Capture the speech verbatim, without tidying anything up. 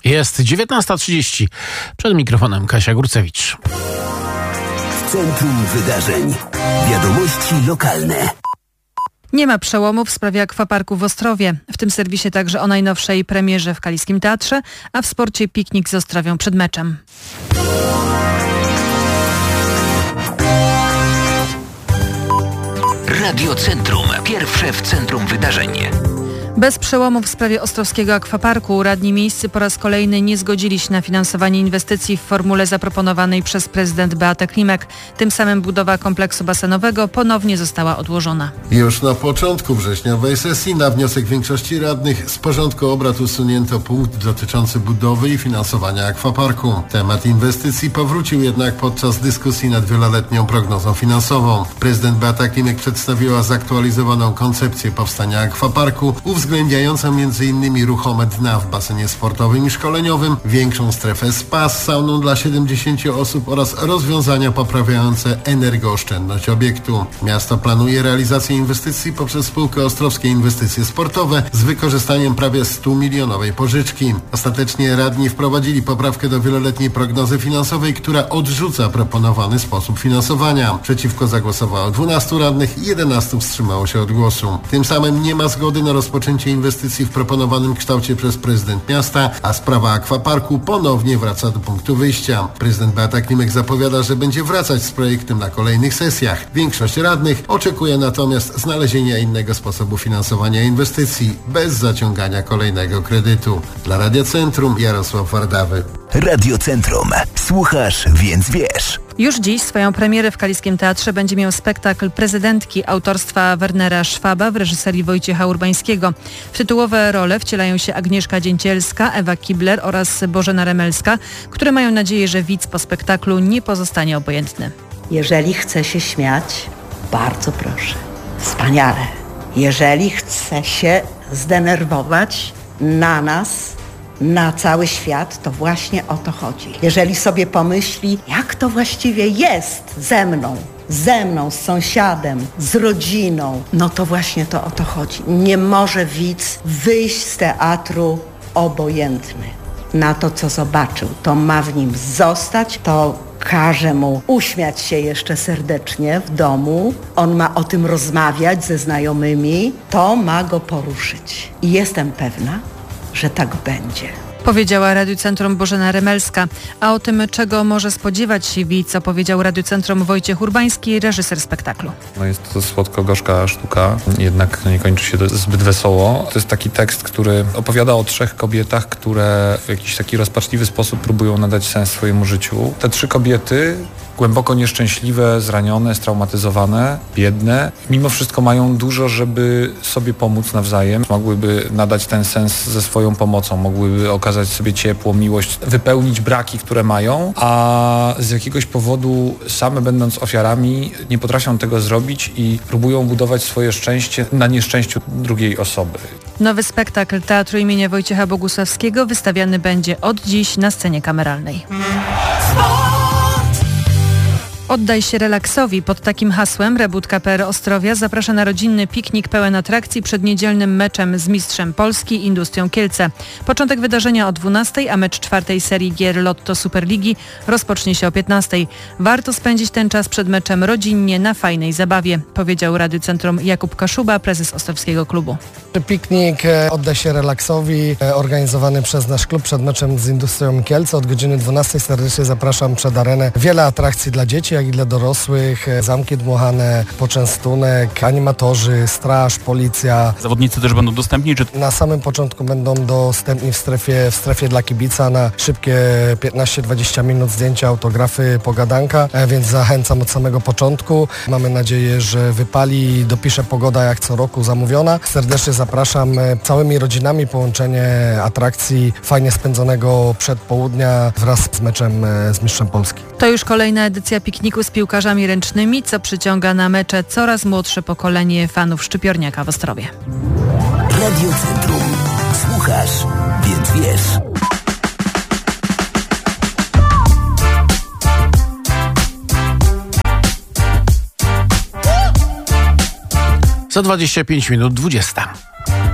Jest dziewiętnasta trzydzieści. Przed mikrofonem Kasia Górcewicz. W centrum wydarzeń. Wiadomości lokalne. Nie ma przełomu w sprawie akwaparku w Ostrowie. W tym serwisie także o najnowszej premierze w Kaliskim Teatrze, a w sporcie piknik z Ostrowią przed meczem. Radio Centrum. Pierwsze w centrum wydarzeń. Bez przełomu w sprawie ostrowskiego akwaparku radni miejscy po raz kolejny nie zgodzili się na finansowanie inwestycji w formule zaproponowanej przez prezydent Beatę Klimek. Tym samym budowa kompleksu basenowego ponownie została odłożona. Już na początku wrześniowej sesji na wniosek większości radnych z porządku obrad usunięto punkt dotyczący budowy i finansowania akwaparku. Temat inwestycji powrócił jednak podczas dyskusji nad wieloletnią prognozą finansową. Prezydent Beata Klimek przedstawiła zaktualizowaną koncepcję powstania akwaparku, uwzględniającą między innymi ruchome dna w basenie sportowym i szkoleniowym, większą strefę spa z sauną dla siedemdziesięciu osób oraz rozwiązania poprawiające energooszczędność obiektu. Miasto planuje realizację inwestycji poprzez spółkę Ostrowskie Inwestycje Sportowe z wykorzystaniem prawie stu milionowej pożyczki. Ostatecznie radni wprowadzili poprawkę do wieloletniej prognozy finansowej, która odrzuca proponowany sposób finansowania. Przeciwko zagłosowało dwunastu radnych i jedenastu wstrzymało się od głosu. Tym samym nie ma zgody na rozpoczęcie inwestycji w proponowanym kształcie przez prezydent miasta, a sprawa akwaparku ponownie wraca do punktu wyjścia. Prezydent Beata Klimek zapowiada, że będzie wracać z projektem na kolejnych sesjach. Większość radnych oczekuje natomiast znalezienia innego sposobu finansowania inwestycji bez zaciągania kolejnego kredytu. Dla Radia Centrum Jarosław Wardawy. Radio Centrum. Słuchasz, więc wiesz. Już dziś swoją premierę w Kaliskim Teatrze będzie miał spektakl Prezydentki autorstwa Wernera Szwaba w reżyserii Wojciecha Urbańskiego. W tytułowe role wcielają się Agnieszka Dzięcielska, Ewa Kibler oraz Bożena Remelska, które mają nadzieję, że widz po spektaklu nie pozostanie obojętny. Jeżeli chce się śmiać, bardzo proszę. Wspaniale. Jeżeli chce się zdenerwować na nas, na cały świat, to właśnie o to chodzi. Jeżeli sobie pomyśli, jak to właściwie jest ze mną, ze mną, z sąsiadem, z rodziną, no to właśnie to o to chodzi. Nie może widz wyjść z teatru obojętny na to, co zobaczył. To ma w nim zostać, to każe mu uśmiać się jeszcze serdecznie w domu. On ma o tym rozmawiać ze znajomymi. To ma go poruszyć. I jestem pewna, że tak będzie. Powiedziała Radiu Centrum Bożena Remelska. A o tym, czego może spodziewać się widz, opowiedział Radiu Centrum Wojciech Urbański, reżyser spektaklu. No jest to słodko-gorzka sztuka, jednak nie kończy się to zbyt wesoło. To jest taki tekst, który opowiada o trzech kobietach, które w jakiś taki rozpaczliwy sposób próbują nadać sens swojemu życiu. Te trzy kobiety, głęboko nieszczęśliwe, zranione, straumatyzowane, biedne, mimo wszystko mają dużo, żeby sobie pomóc nawzajem. Mogłyby nadać ten sens ze swoją pomocą, mogłyby okazać sobie ciepło, miłość, wypełnić braki, które mają, a z jakiegoś powodu same będąc ofiarami nie potrafią tego zrobić i próbują budować swoje szczęście na nieszczęściu drugiej osoby. Nowy spektakl Teatru imienia Wojciecha Bogusławskiego wystawiany będzie od dziś na scenie kameralnej. Oddaj się relaksowi. Pod takim hasłem Rebut K P R Ostrowia zaprasza na rodzinny piknik pełen atrakcji przed niedzielnym meczem z mistrzem Polski i Industrią Kielce. Początek wydarzenia o dwunastej, a mecz czwartej serii gier Lotto Superligi rozpocznie się o piętnastej. Warto spędzić ten czas przed meczem rodzinnie na fajnej zabawie, powiedział Radiu Centrum Jakub Kaszuba, prezes Ostrowskiego Klubu. Piknik Oddaj się relaksowi, organizowany przez nasz klub przed meczem z Industrią Kielce. Od godziny dwunastej serdecznie zapraszam przed arenę. Wiele atrakcji dla dzieci, jak i dla dorosłych. Zamki dmuchane, poczęstunek, animatorzy, straż, policja. Zawodnicy też będą dostępni? Czy... Na samym początku będą dostępni w strefie, w strefie dla kibica na szybkie piętnaście dwadzieścia minut zdjęcia, autografy, pogadanka, więc zachęcam od samego początku. Mamy nadzieję, że wypali, dopisze pogoda jak co roku zamówiona. Serdecznie zapraszam całymi rodzinami, połączenie atrakcji fajnie spędzonego przedpołudnia wraz z meczem z mistrzem Polski. To już kolejna edycja pikniku z piłkarzami ręcznymi, co przyciąga na mecze coraz młodsze pokolenie fanów szczypiorniaka w Ostrowie. Radio Centrum. Słuchasz, więc wiesz. Za dwadzieścia pięć minut dwudziesta.